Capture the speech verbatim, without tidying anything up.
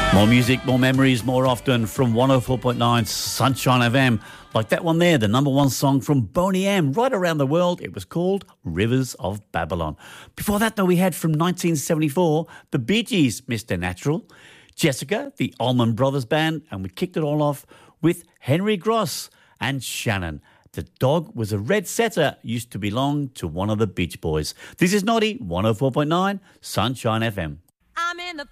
More music, more memories, more often from one oh four point nine Sunshine F M. Like that one there, the number one song from Boney M. Right around the world, it was called Rivers of Babylon. Before that, though, we had from nineteen seventy-four, the Bee Gees, Mister Natural, Jessica, the Allman Brothers Band, and we kicked it all off with Henry Gross and Shannon. The dog was a red setter, used to belong to one of the Beach Boys. This is Noddy, one oh four point nine Sunshine F M. I'm in the